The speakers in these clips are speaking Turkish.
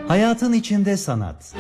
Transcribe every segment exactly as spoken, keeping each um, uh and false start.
Hayatın içinde sanat.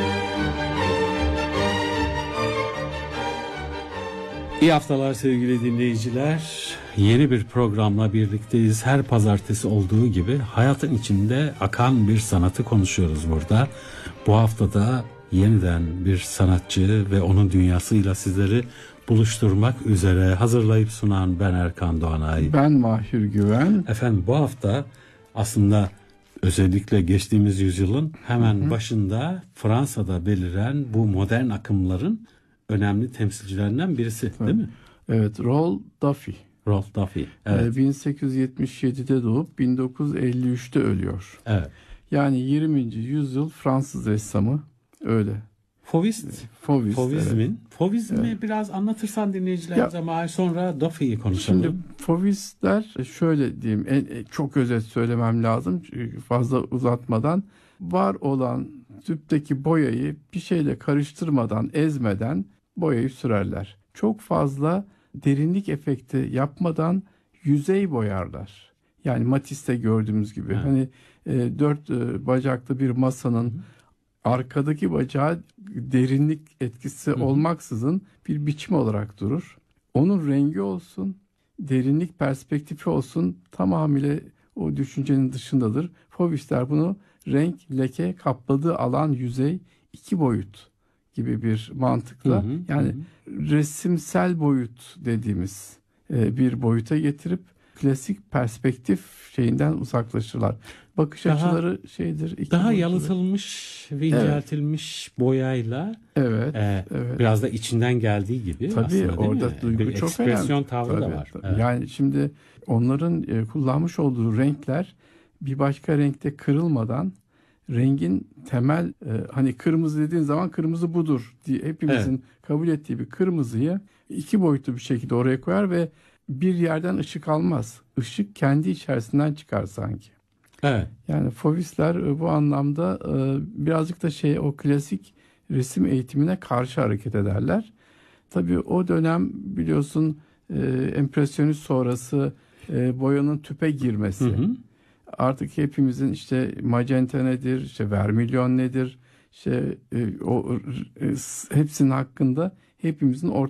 İyi haftalar sevgili dinleyiciler. Yeni bir programla birlikteyiz. Her pazartesi olduğu gibi hayatın içinde akan bir sanatı konuşuyoruz burada. Bu haftada yeniden bir sanatçı ve onun dünyasıyla sizleri buluşturmak üzere hazırlayıp sunan ben Erkan Doğanay. Ben Mahir Güven. Efendim bu hafta aslında özellikle geçtiğimiz yüzyılın hemen hı hı. başında Fransa'da beliren bu modern akımların önemli temsilcilerinden birisi, evet. değil mi? Evet, Rolf Duffy. Rolf Duffy. Evet. bin sekiz yüz yetmiş yedide doğup bin dokuz yüz elli üçte ölüyor. Evet. Yani yirminci yüzyıl Fransız ressamı öyle. Fauvist. Fauvist. Fauvizmin. Evet. Fauvizmi evet. biraz anlatırsan dinleyicilerimize ama sonra Duffy'yi konuşalım. Şimdi Fauvistler şöyle diyeyim, en, çok özet söylemem lazım fazla uzatmadan. Var olan tüpteki boyayı bir şeyle karıştırmadan, ezmeden boyayı sürerler. Çok fazla derinlik efekti yapmadan yüzey boyarlar. Yani Matisse'te gördüğümüz gibi. Evet. Hani e, dört e, bacaklı bir masanın Hı-hı. arkadaki bacağı derinlik etkisi Hı-hı. olmaksızın bir biçim olarak durur. Onun rengi olsun, derinlik perspektifi olsun, tamamıyla o düşüncenin dışındadır. Fauvistler bunu renk, leke, kapladığı alan, yüzey, iki boyut gibi bir mantıkla hı hı, yani hı. resimsel boyut dediğimiz e, bir boyuta getirip klasik perspektif şeyinden uzaklaşırlar. Bakış daha, açıları şeydir. Iki daha boyutlu. yalıtılmış ve inceltilmiş evet. boyayla evet, e, evet. biraz da içinden geldiği gibi tabii aslında orada değil mi? duygu bir çok ekspresyon önemli. tavrı tabii, da var. Evet. Yani şimdi onların e, kullanmış olduğu renkler bir başka renkte kırılmadan rengin temel e, hani kırmızı dediğin zaman kırmızı budur diye hepimizin evet. kabul ettiği bir kırmızıyı iki boyutlu bir şekilde oraya koyar ve bir yerden ışık almaz. Işık kendi içerisinden çıkar sanki. Evet. Yani Fauvistler e, bu anlamda e, birazcık da şey o klasik resim eğitimine karşı hareket ederler. Tabii o dönem biliyorsun e, empresyonist sonrası e, boyanın tüpe girmesi. Hı hı. Artık hepimizin işte magenta nedir, işte vermilyon nedir, işte e, o e, hepsinin hakkında hepimizin ortak